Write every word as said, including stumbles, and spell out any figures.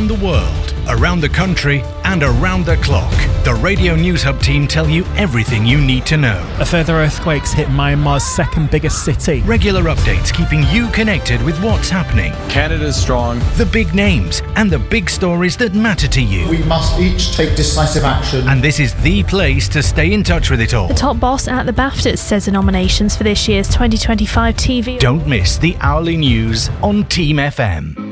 the world, around the country and around the clock. The Radio News Hub team tell you everything you need to know. A further earthquake's hit Myanmar's second biggest city. Regular updates keeping you connected with what's happening. Canada's strong. The big names and the big stories that matter to you. We must each take decisive action. And this is the place to stay in touch with it all. The top boss at the BAFTAs says the nominations for this year's twenty twenty-five T V. Don't miss the hourly news on Team F M.